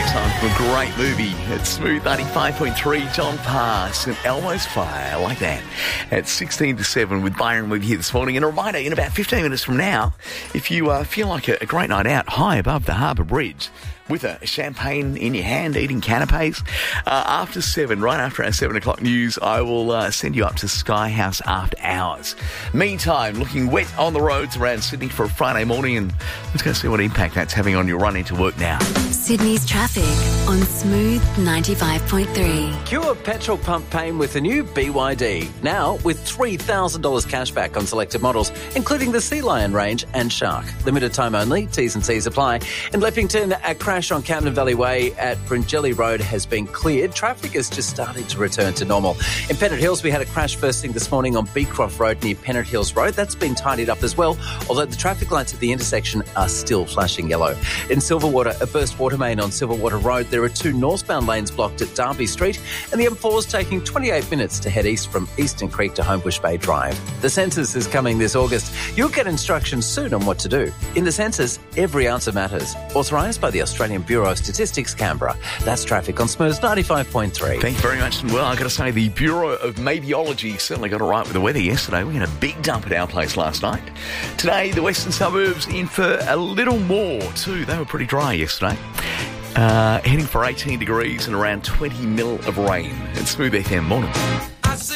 makes time for a great movie. It's Smooth 95.3, John Pass and Elmo's Fire, like that. At 16 to 7 with Byron with you here this morning. And a reminder, in about 15 minutes from now, if you feel like a great night out high above the Harbour Bridge, with a champagne in your hand, eating canapes. After 7, right after our 7 o'clock news, I will send you up to Sky House after hours. Meantime, looking wet on the roads around Sydney for a Friday morning, and let's go see what impact that's having on your run into work now. Sydney's traffic on Smooth 95.3. Cure petrol pump pain with the new BYD. Now with $3,000 cash back on selected models, including the Sea Lion range and Shark. Limited time only, T's and C's apply. In Leppington, a crash on Camden Valley Way at Bringelly Road has been cleared. Traffic is just starting to return to normal. In Pennant Hills, we had a crash first thing this morning on Beecroft Road near Pennant Hills Road. That's been tidied up as well, although the traffic lights at the intersection are still flashing yellow. In Silverwater, a burst water main on Silverwater Road. There are 2 northbound lanes blocked at Derby Street, and the M4 is taking 28 minutes to head east from Eastern Creek to Homebush Bay Drive. The census is coming this August. You'll get instructions soon on what to do. In the census, every answer matters. Authorised by the Australian Bureau of Statistics, Canberra. That's traffic on Smooth 95.3. Thank you very much. And well, I've got to say, the Bureau of Meteorology certainly got it right with the weather yesterday. We had a big dump at our place last night. Today, the western suburbs in for a little more too. They were pretty dry yesterday. Heading for 18 degrees and around 20 mil of rain. It's Smooth FM morning.